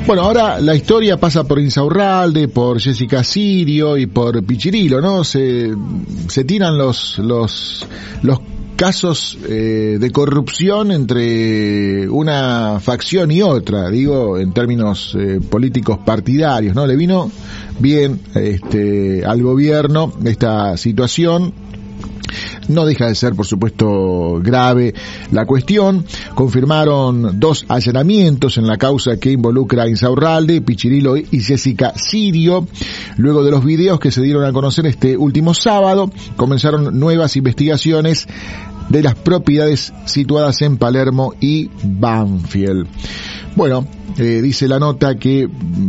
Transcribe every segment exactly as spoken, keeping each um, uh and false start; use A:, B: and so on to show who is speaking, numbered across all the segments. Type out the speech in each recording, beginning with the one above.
A: Bueno, ahora la historia pasa por Insaurralde, por Jessica Sirio y por Pichirilo, ¿no? Se, se tiran los, los, los casos eh, de corrupción entre una facción y otra, digo, en términos eh, políticos partidarios, ¿no? Le vino bien este, al gobierno esta situación. No deja de ser, por supuesto, grave la cuestión. Confirmaron dos allanamientos en la causa que involucra a Insaurralde, Pichirilo y Jessica Sirio. Luego de los videos que se dieron a conocer este último sábado, comenzaron nuevas investigaciones de las propiedades situadas en Palermo y Banfield. Bueno, eh, dice la nota que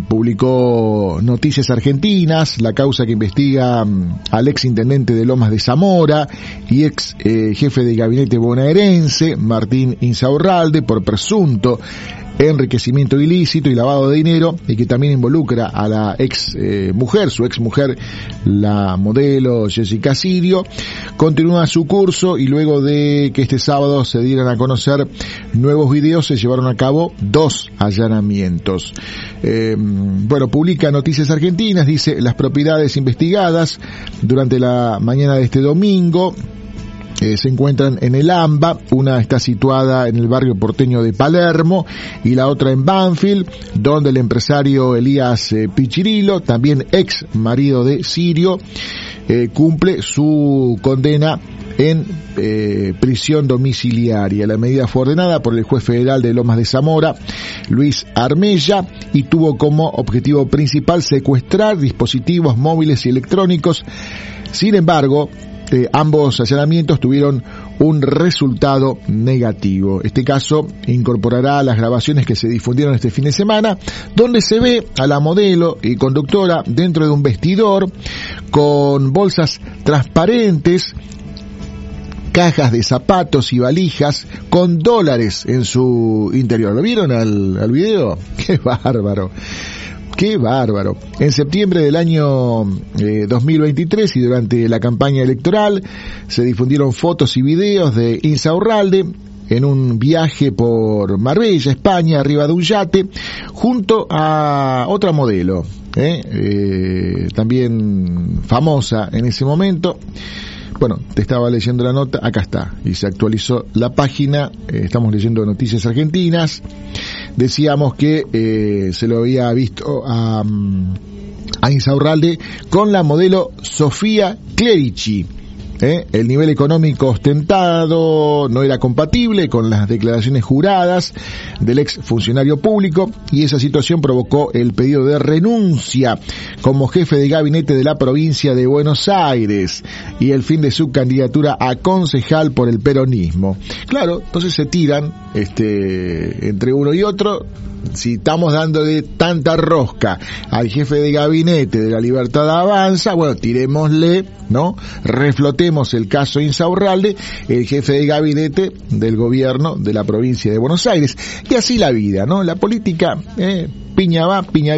A: publicó Noticias Argentinas, la causa que investiga um, al ex intendente de Lomas de Zamora y ex eh, jefe de gabinete bonaerense, Martín Insaurralde, por presunto enriquecimiento ilícito y lavado de dinero, y que también involucra a la ex eh, mujer, su ex mujer, la modelo Jessica Sirio. Continúa su curso y luego de que este sábado se dieran a conocer nuevos videos, se llevaron a cabo dos allanamientos. Eh, bueno, publica Noticias Argentinas, dice: las propiedades investigadas durante la mañana de este domingo Eh, se encuentran en el AMBA. Una está situada en el barrio porteño de Palermo y la otra en Banfield, donde el empresario Elías eh, Pichirilo, también ex marido de Sirio, eh, cumple su condena en eh, prisión domiciliaria. La medida fue ordenada por el juez federal de Lomas de Zamora, Luis Armella, y tuvo como objetivo principal secuestrar dispositivos móviles y electrónicos. Sin embargo, Eh, ambos allanamientos tuvieron un resultado negativo. Este caso incorporará las grabaciones que se difundieron este fin de semana, donde se ve a la modelo y conductora dentro de un vestidor con bolsas transparentes, cajas de zapatos y valijas con dólares en su interior. ¿Lo vieron al, al video? ¡Qué bárbaro! ¡Qué bárbaro! En septiembre del año eh, dos mil veintitrés y durante la campaña electoral se difundieron fotos y videos de Insaurralde en un viaje por Marbella, España, arriba de un yate, junto a otra modelo, eh, eh, también famosa en ese momento. Bueno, te estaba leyendo la nota, acá está, y se actualizó la página, eh, estamos leyendo Noticias Argentinas. Decíamos que eh, se lo había visto a, a Insaurralde con la modelo Sofía Clerici. ¿Eh? El nivel económico ostentado no era compatible con las declaraciones juradas del ex funcionario público, y esa situación provocó el pedido de renuncia como jefe de gabinete de la provincia de Buenos Aires y el fin de su candidatura a concejal por el peronismo. Claro, entonces se tiran este entre uno y otro. Si estamos dándole tanta rosca al jefe de gabinete de La Libertad Avanza, bueno, tirémosle, ¿no? Reflotemos el caso Insaurralde, el jefe de gabinete del gobierno de la provincia de Buenos Aires. Y así la vida, ¿no? La política, eh, piña va, piña